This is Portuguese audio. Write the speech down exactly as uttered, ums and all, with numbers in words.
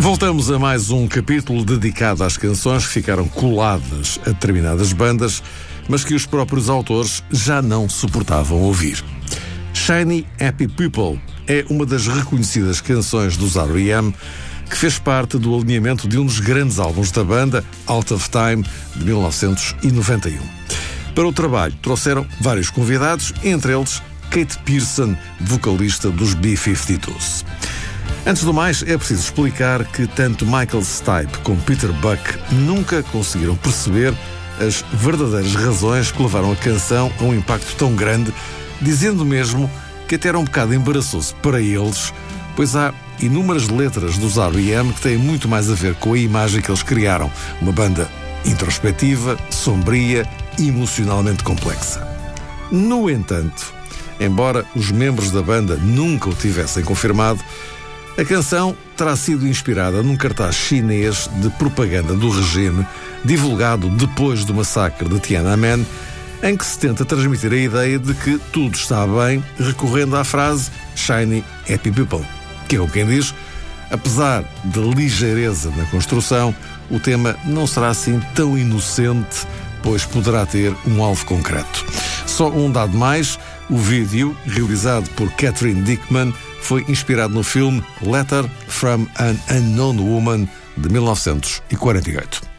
Voltamos a mais um capítulo dedicado às canções que ficaram coladas a determinadas bandas, mas que os próprios autores já não suportavam ouvir. Shiny Happy People é uma das reconhecidas canções dos R E M que fez parte do alinhamento de um dos grandes álbuns da banda, Out of Time, de mil novecentos e noventa e um. Para o trabalho trouxeram vários convidados, entre eles Kate Pierson, vocalista dos B cinquenta e dois. Antes do mais, é preciso explicar que tanto Michael Stipe como Peter Buck nunca conseguiram perceber as verdadeiras razões que levaram a canção a um impacto tão grande, dizendo mesmo que até era um bocado embaraçoso para eles, pois há inúmeras letras dos R E M que têm muito mais a ver com a imagem que eles criaram, uma banda introspectiva, sombria e emocionalmente complexa. No entanto, embora os membros da banda nunca o tivessem confirmado, a canção terá sido inspirada num cartaz chinês de propaganda do regime, divulgado depois do massacre de Tiananmen, em que se tenta transmitir a ideia de que tudo está bem, recorrendo à frase Shiny Happy People, que é o que quem diz, apesar da ligeireza na construção, o tema não será assim tão inocente, pois poderá ter um alvo concreto. Só um dado mais, o vídeo, realizado por Catherine Dickman, foi inspirado no filme Letter from an Unknown Woman, de mil novecentos e quarenta e oito.